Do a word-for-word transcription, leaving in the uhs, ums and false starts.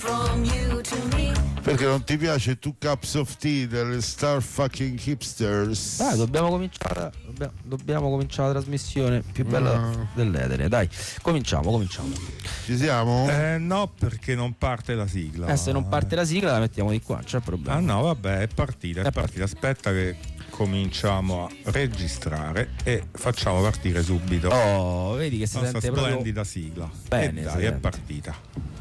Perché non ti piace Two Cups of Tea delle Star Fucking Hipsters? Dai, dobbiamo cominciare, dobbiamo, dobbiamo cominciare la trasmissione più bella no. dell'etere. Dai, cominciamo, cominciamo. Ci siamo? Eh, no, perché non parte la sigla. Eh, se non parte la sigla la mettiamo di qua, c'è problema. Ah no, vabbè, è partita, è, è partita. Aspetta che cominciamo a registrare e facciamo partire subito. Oh, vedi che si la nostra sente splendida proprio sigla. bene, e dai, si è sente. partita.